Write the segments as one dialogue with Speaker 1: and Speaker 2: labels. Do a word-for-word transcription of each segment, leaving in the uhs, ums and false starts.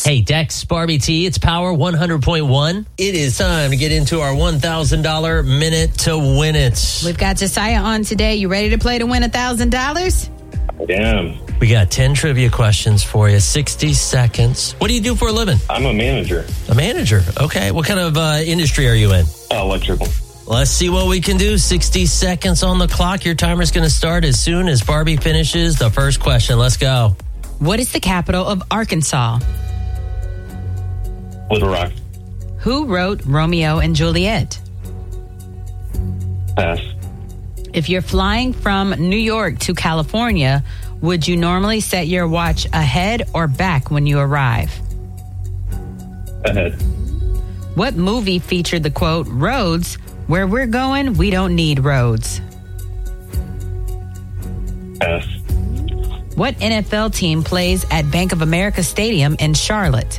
Speaker 1: Hey, Dex, Barbie T, it's Power one hundred point one. It is time to get into our one thousand dollars minute to win it.
Speaker 2: We've got Josiah on today. You ready to play to win one thousand dollars?
Speaker 3: Damn.
Speaker 1: We got ten trivia questions for you, sixty seconds. What do you do for a living?
Speaker 3: I'm a manager.
Speaker 1: A manager? Okay. What kind of uh, industry are you in?
Speaker 3: Uh, electrical.
Speaker 1: Let's see what we can do. sixty seconds on the clock. Your timer's going to start as soon as Barbie finishes the first question. Let's go.
Speaker 2: What is the capital of Arkansas?
Speaker 3: Little Rock.
Speaker 2: Who wrote Romeo and Juliet?
Speaker 3: Pass.
Speaker 2: If you're flying from New York to California, would you normally set your watch ahead or back when you arrive?
Speaker 3: Ahead.
Speaker 2: What movie featured the quote, "Roads, where we're going, we don't need roads"?
Speaker 3: Pass.
Speaker 2: What N F L team plays at Bank of America Stadium in Charlotte?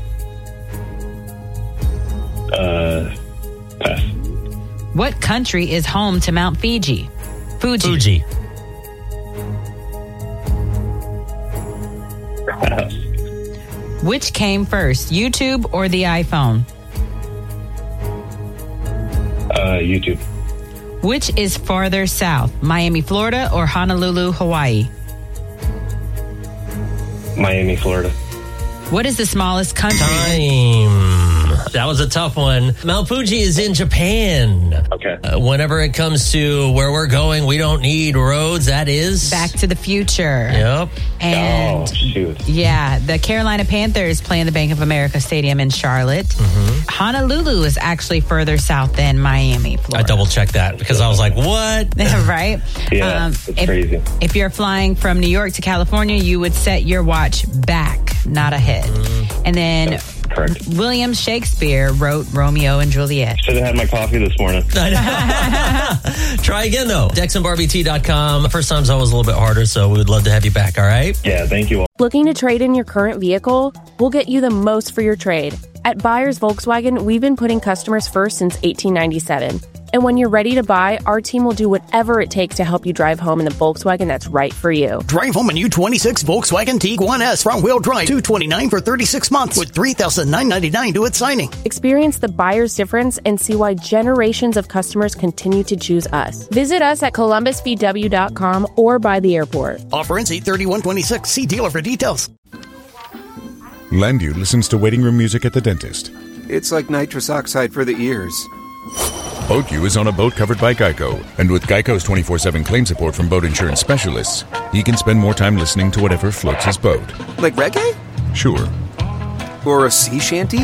Speaker 3: Uh, pass.
Speaker 2: What country is home to Mount Fuji? Fuji.
Speaker 1: Fuji.
Speaker 3: Pass.
Speaker 2: Which came first, YouTube or the iPhone?
Speaker 3: Uh, YouTube.
Speaker 2: Which is farther south, Miami, Florida or Honolulu, Hawaii?
Speaker 3: Miami, Florida.
Speaker 2: What is the smallest country?
Speaker 1: Time. That was a tough one. Mount Fuji is in Japan.
Speaker 3: Okay.
Speaker 1: Uh, whenever it comes to where we're going, we don't need roads. That is
Speaker 2: Back to the Future.
Speaker 1: Yep.
Speaker 2: And
Speaker 3: oh, shoot.
Speaker 2: yeah, the Carolina Panthers play in the Bank of America Stadium in Charlotte.
Speaker 1: Mm-hmm.
Speaker 2: Honolulu is actually further south than Miami, Florida.
Speaker 1: I double checked that because I was like, what?
Speaker 2: right?
Speaker 3: Yeah, it's
Speaker 2: if,
Speaker 3: crazy.
Speaker 2: If you're flying from New York to California, you would set your watch back, not ahead. Mm. And then
Speaker 3: That's correct.
Speaker 2: William Shakespeare wrote Romeo and Juliet.
Speaker 3: Should have had my coffee this morning.
Speaker 1: Try again, though. Dex and Barbie T dot com. First time's always a little bit harder, so we would love to have you back, all right?
Speaker 3: Yeah, thank you all.
Speaker 4: Looking to trade in your current vehicle? We'll get you the most for your trade. At Buyers Volkswagen, we've been putting customers first since eighteen ninety-seven. And when you're ready to buy, our team will do whatever it takes to help you drive home in the Volkswagen that's right for you.
Speaker 5: Drive home a new twenty-six Volkswagen Tiguan S front-wheel drive, two hundred twenty-nine dollars for thirty-six months with three thousand nine hundred ninety-nine dollars to its signing.
Speaker 4: Experience the buyer's difference and see why generations of customers continue to choose us. Visit us at columbus v w dot com or by the airport.
Speaker 5: Offer ends eight thirty-one twenty-six. See dealer for details.
Speaker 6: Landu listens to waiting room music at the dentist.
Speaker 7: It's like nitrous oxide for the ears.
Speaker 6: Boat U is on a boat covered by Geico, and with Geico's twenty-four seven claim support from boat insurance specialists, he can spend more time listening to whatever floats his boat.
Speaker 7: Like reggae?
Speaker 6: Sure,
Speaker 7: Or a sea shanty?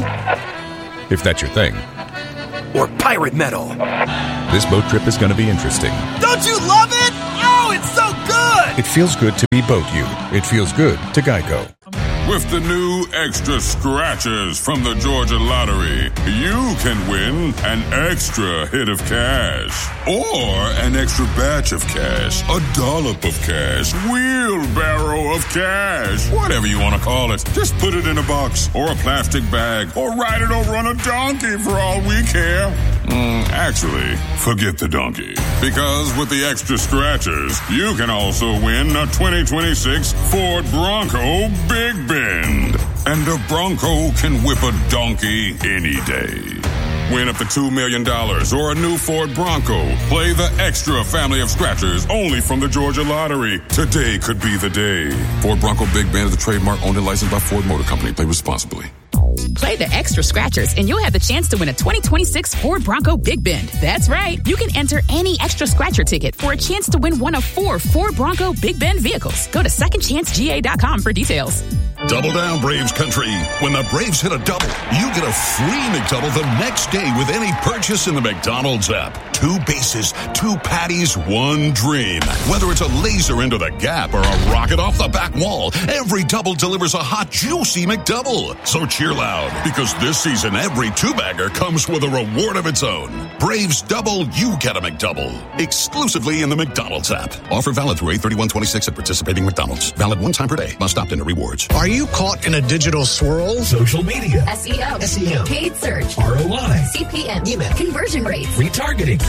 Speaker 6: if that's your thing.
Speaker 7: Or pirate metal?
Speaker 6: This boat trip is going to be interesting.
Speaker 5: Don't you love it? Oh, it's so good!
Speaker 6: It feels good to be Boat U. It feels good to Geico.
Speaker 8: With the new extra scratchers from the Georgia Lottery, you can win an extra hit of cash. Or an extra batch of cash, a dollop of cash, wheelbarrow of cash, whatever you want to call it. Just put it in a box or a plastic bag or ride it over on a donkey for all we care. Mm, actually, forget the donkey. Because with the extra scratchers, you can also win a twenty twenty-six Ford Bronco Big Bend. And a Bronco can whip a donkey any day. Win up to two million dollars or a new Ford Bronco. Play the extra family of scratchers only from the Georgia Lottery. Today could be the day. Ford Bronco Big Bend is the trademark owned and licensed by Ford Motor Company. Play responsibly.
Speaker 9: Play the extra scratchers and you'll have the chance to win a twenty twenty-six Ford Bronco Big Bend. That's right. You can enter any extra scratcher ticket for a chance to win one of four Ford Bronco Big Bend vehicles. Go to second chance G A dot com for details.
Speaker 10: Double down, Braves country. When the Braves hit a double, you get a free McDouble the next day with any purchase in the McDonald's app. Two bases, two patties, one dream. Whether it's a laser into the gap or a rocket off the back wall, every double delivers a hot, juicy McDouble. So cheer loud, because this season every two-bagger comes with a reward of its own. Braves double, you get a McDouble. Exclusively in the McDonald's app. Offer valid through eight thirty-one twenty-six at participating McDonald's. Valid one time per day. Must opt into rewards.
Speaker 5: Are you caught in a digital swirl?
Speaker 11: Social media,
Speaker 12: S E O,
Speaker 11: S E O,
Speaker 12: paid search,
Speaker 11: R O I,
Speaker 12: C P M,
Speaker 11: email,
Speaker 12: conversion rates,
Speaker 11: retargeting,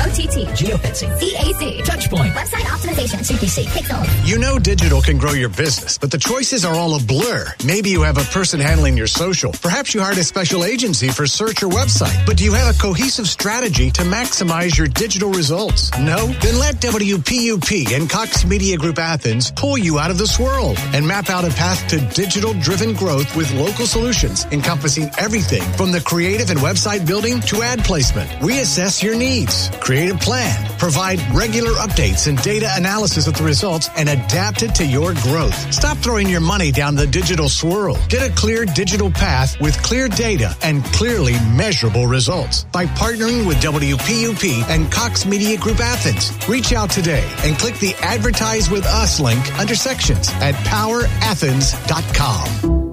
Speaker 11: O T T.
Speaker 12: Geofencing.
Speaker 11: C A C.
Speaker 12: Touchpoint.
Speaker 11: Website optimization. C P C. Pixel.
Speaker 13: You know digital can grow your business, but the choices are all a blur. Maybe you have a person handling your social. Perhaps you hired a special agency for search or website. But do you have a cohesive strategy to maximize your digital results? No? Then let W P U P and Cox Media Group Athens pull you out of the swirl and map out a path to digital-driven growth with local solutions encompassing everything from the creative and website building to ad placement. We assess your needs, create a plan, provide regular updates and data analysis of the results, and adapt it to your growth. Stop throwing your money down the digital swirl. Get a clear digital path with clear data and clearly measurable results by partnering with W P U P and Cox Media Group Athens. Reach out today and click the Advertise with Us link under sections at power athens dot com.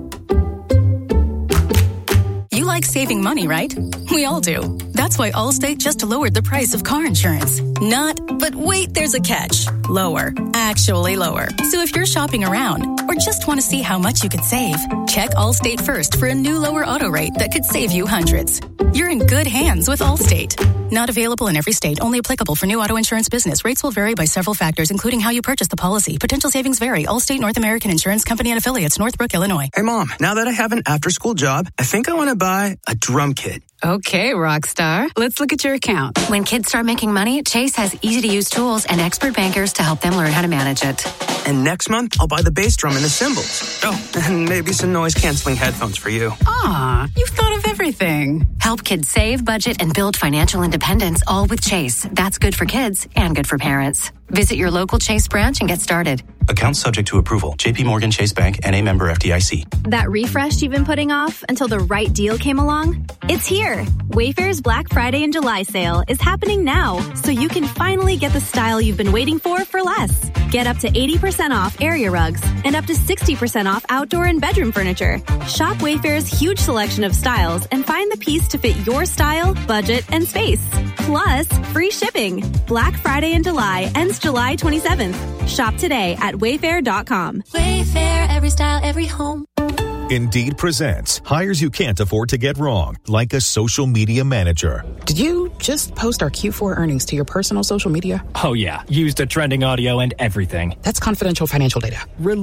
Speaker 14: You like saving money, right? We all do. That's why Allstate just lowered the price of car insurance. Not, but wait, there's a catch. Lower. Actually lower. So if you're shopping around or just want to see how much you could save, check Allstate first for a new lower auto rate that could save you hundreds. You're in good hands with Allstate. Not available in every state. Only applicable for new auto insurance business. Rates will vary by several factors, including how you purchase the policy. Potential savings vary. Allstate North American Insurance Company and affiliates, Northbrook, Illinois.
Speaker 15: Hey, Mom, now that I have an after-school job, I think I want to buy a drum kit.
Speaker 16: Okay, Rockstar. Let's look at your account.
Speaker 17: When kids start making money, Chase has easy-to-use tools and expert bankers to help them learn how to manage it.
Speaker 15: And next month, I'll buy the bass drum and the cymbals. Oh, and maybe some noise-canceling headphones for you.
Speaker 16: Aw, you've thought of everything.
Speaker 17: Help kids save, budget, and build financial independence, all with Chase. That's good for kids and good for parents. Visit your local Chase branch and get started.
Speaker 18: Account subject to approval. J P Morgan Chase Bank and a member F D I C.
Speaker 19: That refresh you've been putting off until the right deal came along? It's here. Wayfair's Black Friday and July sale is happening now, so you can finally get the style you've been waiting for for less. Get up to eighty percent off area rugs and up to sixty percent off outdoor and bedroom furniture. Shop Wayfair's huge selection of styles and find the piece to fit your style, budget, and space. Plus, free shipping. Black Friday in July ends July twenty-seventh. Shop today at wayfair dot com.
Speaker 20: Wayfair, every style, every home.
Speaker 21: Indeed presents hires you can't afford to get wrong, like a social media manager.
Speaker 22: Did you just post our Q four earnings to your personal social media?
Speaker 23: Oh, yeah. Used the trending audio and everything.
Speaker 22: That's confidential financial data.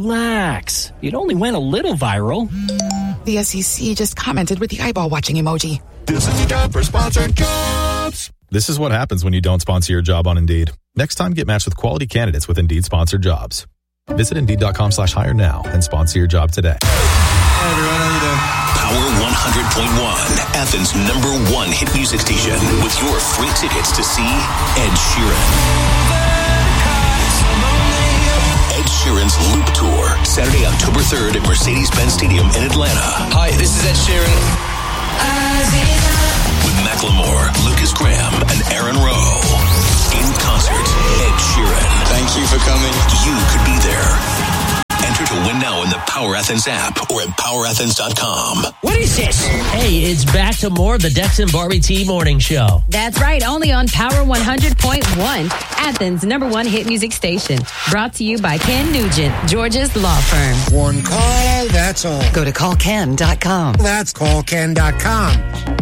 Speaker 23: Relax. It only went a little viral.
Speaker 22: The S E C just commented with the eyeball watching emoji.
Speaker 21: This is your job for sponsored jobs. This is what happens when you don't sponsor your job on Indeed. Next time, get matched with quality candidates with Indeed sponsored jobs. Visit Indeed.com slash hire now and sponsor your job today.
Speaker 24: Hi, everyone. How you doing?
Speaker 25: Power one hundred point one, Athens' number one hit music station, with your free tickets to see Ed Sheeran. Ed Sheeran's Loop Tour, Saturday, October third at Mercedes-Benz Stadium in Atlanta.
Speaker 26: Hi, this is Ed Sheeran.
Speaker 25: With Macklemore, Lucas Graham, and Aaron Rowe. In concert, Ed Sheeran.
Speaker 26: Thank you for coming.
Speaker 25: You could be there. Enter to win now in the Power Athens app or at power athens dot com.
Speaker 1: What is this? Hey, it's back to more of the Dex and Barbie T Morning Show.
Speaker 2: That's right, only on Power one hundred point one, Athens' number one hit music station. Brought to you by Ken Nugent, Georgia's law firm.
Speaker 27: One call, that's all.
Speaker 28: Go to call ken dot com.
Speaker 27: That's call ken dot com.